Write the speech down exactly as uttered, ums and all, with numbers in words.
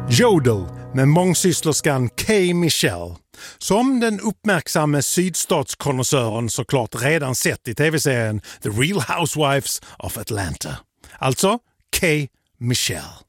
Jodel med mångsysslerskan K. Michelle, som den uppmärksamma sydstatskonnässören såklart redan sett i tv-serien The Real Housewives of Atlanta. Alltså K. Michelle.